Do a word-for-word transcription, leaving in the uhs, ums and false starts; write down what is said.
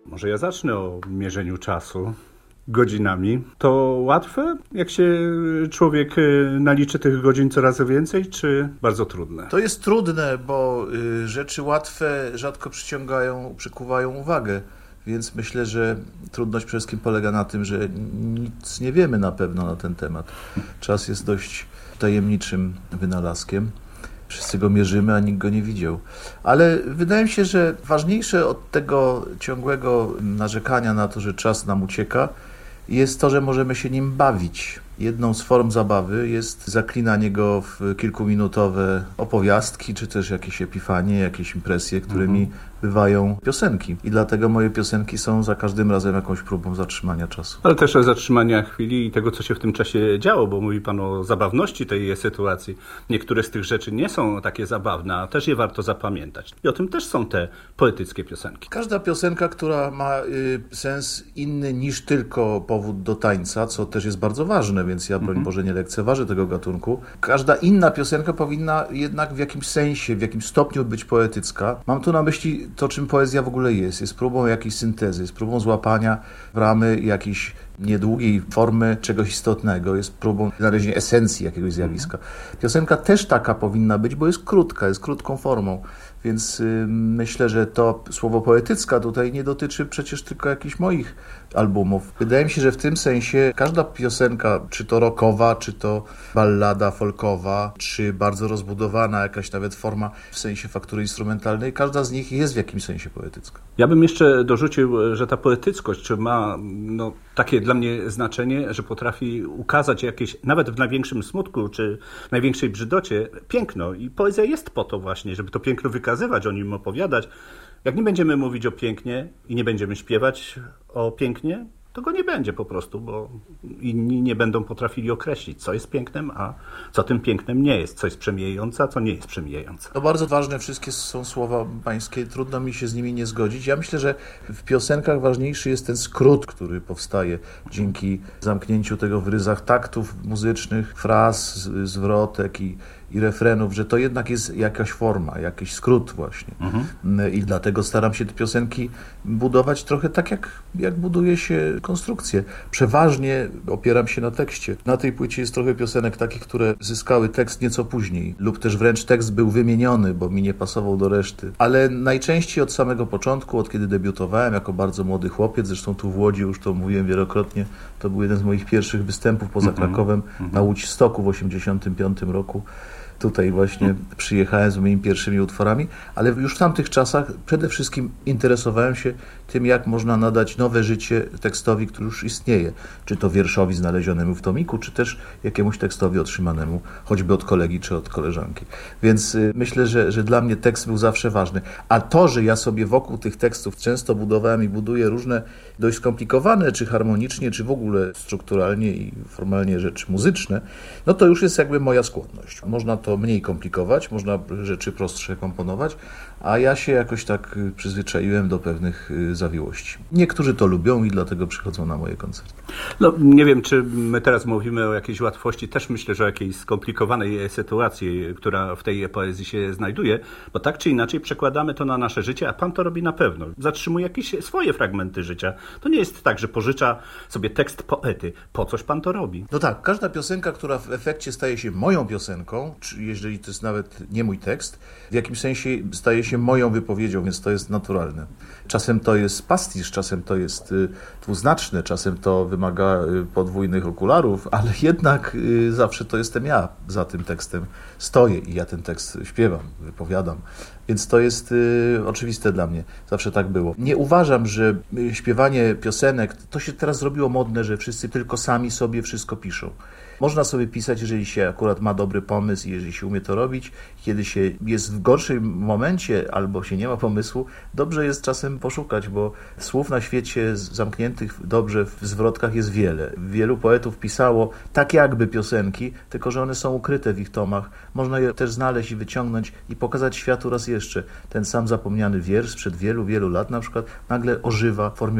Może ja zacznę o mierzeniu czasu godzinami. To łatwe, jak się człowiek naliczy tych godzin coraz więcej, czy bardzo trudne? To jest trudne, bo rzeczy łatwe rzadko przyciągają, przykuwają uwagę. Więc myślę, że trudność przede wszystkim polega na tym, że nic nie wiemy na pewno na ten temat. Czas jest dość tajemniczym wynalazkiem. Wszyscy go mierzymy, a nikt go nie widział. Ale wydaje mi się, że ważniejsze od tego ciągłego narzekania na to, że czas nam ucieka, jest to, że możemy się nim bawić. Jedną z form zabawy jest zaklinanie go w kilkuminutowe opowiastki, czy też jakieś epifanie, jakieś impresje, którymi mhm. bywają piosenki. I dlatego moje piosenki są za każdym razem jakąś próbą zatrzymania czasu. Ale też o zatrzymania chwili i tego, co się w tym czasie działo, bo mówi pan o zabawności tej sytuacji. Niektóre z tych rzeczy nie są takie zabawne, a też je warto zapamiętać. I o tym też są te poetyckie piosenki. Każda piosenka, która ma y, sens inny niż tylko powód do tańca, co też jest bardzo ważne, więc ja, broń mhm. Boże, nie lekceważę tego gatunku. Każda inna piosenka powinna jednak w jakimś sensie, w jakimś stopniu być poetycka. Mam tu na myśli to, czym poezja w ogóle jest. Jest próbą jakiejś syntezy, jest próbą złapania w ramy jakiejś niedługiej formy czegoś istotnego, jest próbą znalezienia esencji jakiegoś zjawiska. Piosenka też taka powinna być, bo jest krótka, jest krótką formą. Więc y, myślę, że to słowo poetycka tutaj nie dotyczy przecież tylko jakichś moich albumów. Wydaje mi się, że w tym sensie każda piosenka, czy to rockowa, czy to ballada folkowa, czy bardzo rozbudowana jakaś nawet forma w sensie faktury instrumentalnej, każda z nich jest w jakimś sensie poetycka. Ja bym jeszcze dorzucił, że ta poetyckość czy ma no, takie dla mnie znaczenie, że potrafi ukazać jakieś, nawet w największym smutku, czy największej brzydocie, piękno. I poezja jest po to właśnie, żeby to piękno wykazywać, o nim opowiadać. Jak nie będziemy mówić o pięknie i nie będziemy śpiewać o pięknie, to go nie będzie po prostu, bo inni nie będą potrafili określić, co jest pięknem, a co tym pięknem nie jest, co jest przemijające, a co nie jest przemijające. To bardzo ważne, wszystkie są słowa pańskie, trudno mi się z nimi nie zgodzić. Ja myślę, że w piosenkach ważniejszy jest ten skrót, który powstaje dzięki zamknięciu tego w ryzach taktów muzycznych, fraz, zwrotek i i refrenów, że to jednak jest jakaś forma, jakiś skrót właśnie. Mhm. I dlatego staram się te piosenki budować trochę tak, jak, jak buduje się konstrukcję. Przeważnie opieram się na tekście. Na tej płycie jest trochę piosenek takich, które zyskały tekst nieco później, lub też wręcz tekst był wymieniony, bo mi nie pasował do reszty. Ale najczęściej od samego początku, od kiedy debiutowałem jako bardzo młody chłopiec, zresztą tu w Łodzi, już to mówiłem wielokrotnie, to był jeden z moich pierwszych występów poza mhm. Krakowem mhm. na Łódźstoku w osiemdziesiątym piątym roku. Tutaj właśnie przyjechałem z moimi pierwszymi utworami, ale już w tamtych czasach przede wszystkim interesowałem się tym, jak można nadać nowe życie tekstowi, który już istnieje. Czy to wierszowi znalezionemu w tomiku, czy też jakiemuś tekstowi otrzymanemu choćby od kolegi czy od koleżanki. Więc y, myślę, że, że dla mnie tekst był zawsze ważny. A to, że ja sobie wokół tych tekstów często budowałem i buduję różne dość skomplikowane, czy harmonicznie, czy w ogóle strukturalnie i formalnie rzeczy muzyczne, no to już jest jakby moja skłonność. Można to mniej komplikować, można rzeczy prostsze komponować, a ja się jakoś tak przyzwyczaiłem do pewnych zawiłości. Niektórzy to lubią i dlatego przychodzą na moje koncerty. No nie wiem, czy my teraz mówimy o jakiejś łatwości, też myślę, że o jakiejś skomplikowanej sytuacji, która w tej poezji się znajduje, bo tak czy inaczej przekładamy to na nasze życie, a pan to robi na pewno. Zatrzymuje jakieś swoje fragmenty życia. To nie jest tak, że pożycza sobie tekst poety. Po coś pan to robi? No tak, każda piosenka, która w efekcie staje się moją piosenką, czy jeżeli to jest nawet nie mój tekst, w jakimś sensie staje się moją wypowiedzią, więc to jest naturalne. Czasem to jest pastisz, czasem to jest y, dwuznaczne, czasem to wymaga y, podwójnych okularów, ale jednak y, zawsze to jestem ja za tym tekstem. Stoję i ja ten tekst śpiewam, wypowiadam. Więc to jest y, oczywiste dla mnie. Zawsze tak było. Nie uważam, że y, śpiewanie piosenek, to się teraz zrobiło modne, że wszyscy tylko sami sobie wszystko piszą. Można sobie pisać, jeżeli się akurat ma dobry pomysł i jeżeli się umie to robić. Kiedy się jest w gorszym momencie albo się nie ma pomysłu, dobrze jest czasem poszukać, bo słów na świecie zamkniętych dobrze w zwrotkach jest wiele. Wielu poetów pisało tak jakby piosenki, tylko że one są ukryte w ich tomach. Można je też znaleźć i wyciągnąć i pokazać światu raz jeszcze. Ten sam zapomniany wiersz sprzed wielu, wielu lat na przykład nagle ożywa w formie